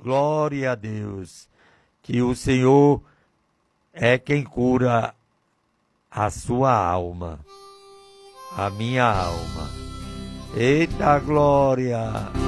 Glória a Deus. Que o Senhor é quem cura a sua alma, a minha alma. Eita glória!